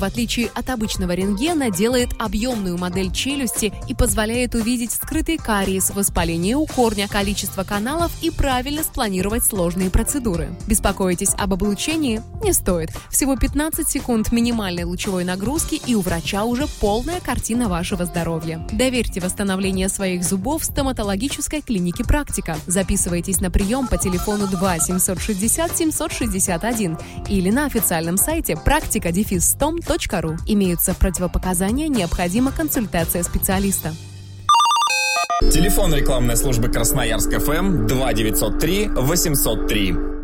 В отличие от обычного рентгена, делает объемную модель челюсти и позволяет увидеть скрытый кариес, воспаление у корня, количество каналов и правильно спланировать сложные процедуры. Беспокойтесь об облучении? Не стоит. Всего 15 секунд минимальной лучевой нагрузки, и у врача уже полная картина вашего здоровья. Доверьте восстановление своих зубов стоматологической клинике «Практика». Записывайтесь на прием по телефону 2 760 761 или на официальном сайте practica-stom.ru. Имеются противопоказания, необходима консультация специалиста. Телефон рекламной службы Красноярск ФМ 2 903 803.